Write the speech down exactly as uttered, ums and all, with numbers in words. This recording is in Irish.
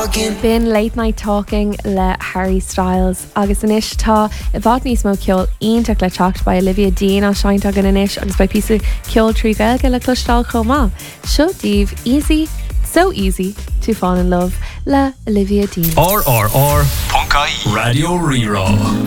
talking. Been late night talking le Harry Styles agus inis tá I bhfad níos mó ceol ionach le teacht by Olivia Dean á seint agan inis agus by písa ceol trí gailge le clúistáil chomá. Seo díobh easy, so easy to fall in love le Olivia Dean. R R R Punkai Radio Rerá.